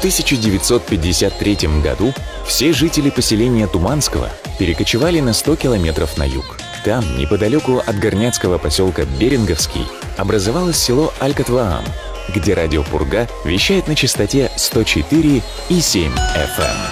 1953 году все жители поселения Туманского перекочевали на 100 километров на юг. Там, неподалеку от горняцкого поселка Беринговский, образовалось село Алькатваам, где радио «Пурга» вещает на частоте 104,7 FM.